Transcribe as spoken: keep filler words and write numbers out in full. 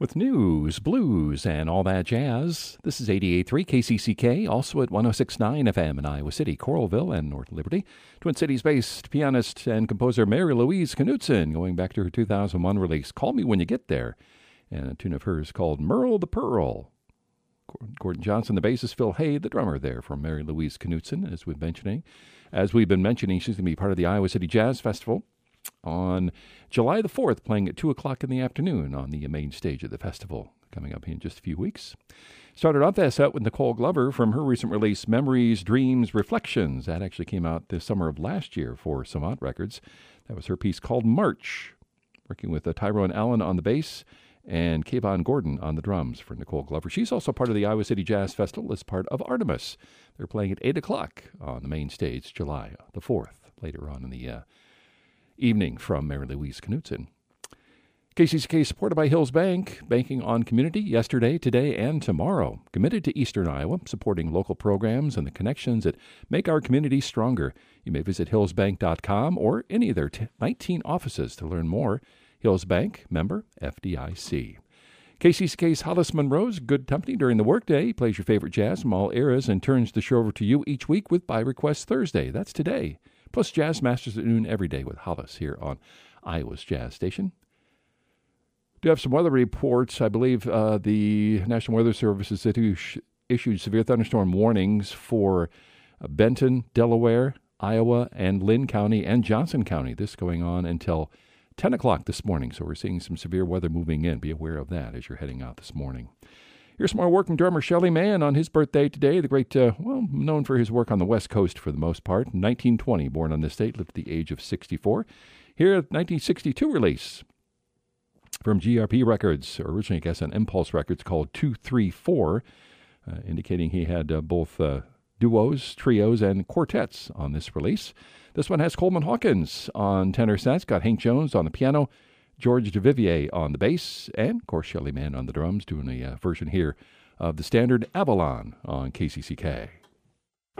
With news, blues, and all that jazz. This is eighty-eight point three K C C K, also at one oh six point nine F M in Iowa City, Coralville, and North Liberty. Twin Cities-based pianist and composer Mary Louise Knudsen, going back to her two thousand one release, Call Me When You Get There, and a tune of hers called Merle the Pearl. Gordon Johnson, the bassist, Phil Hay, the drummer there from Mary Louise Knudsen, as we've mentioning. As we've been mentioning, she's going to be part of the Iowa City Jazz Festival on July the fourth, playing at two o'clock in the afternoon on the main stage of the festival, coming up in just a few weeks. Started off that set with Nicole Glover from her recent release, Memories, Dreams, Reflections. That actually came out this summer of last year for Samant Records. That was her piece called March, working with uh, Tyrone Allen on the bass and Kayvon Gordon on the drums for Nicole Glover. She's also part of the Iowa City Jazz Festival as part of Artemis. They're playing at eight o'clock on the main stage, July the fourth, later on in the uh, evening from Mary Louise Knudsen. K C C K supported by Hills Bank, banking on community yesterday, today, and tomorrow. Committed to Eastern Iowa, supporting local programs and the connections that make our community stronger. You may visit hills bank dot com or any of their t- nineteen offices to learn more. Hills Bank, member F D I C. K C C K's Hollis Monroe's good company during the workday. He plays your favorite jazz from all eras and turns the show over to you each week with By Request Thursday. That's today. Plus Jazz Masters at noon every day with Hollis here on Iowa's Jazz Station. Do have some weather reports. I believe uh, the National Weather Service has issued severe thunderstorm warnings for uh, Benton, Delaware, Iowa, and Lynn County and Johnson County. This going on until ten o'clock this morning, so we're seeing some severe weather moving in. Be aware of that as you're heading out this morning. Here's some more work from drummer Shelly Manne on his birthday today. The great, uh, well, known for his work on the West Coast for the most part. nineteen twenty, born on this date, lived at the age of sixty-four. Here, a nineteen sixty-two release from G R P Records, or originally, I guess, on Impulse Records, called two three four, uh, indicating he had uh, both uh, duos, trios, and quartets on this release. This one has Coleman Hawkins on tenor sax, got Hank Jones on the piano, George DeVivier on the bass, and, of course, Shelly Manne on the drums, doing a uh, version here of the standard Avalon on K C C K.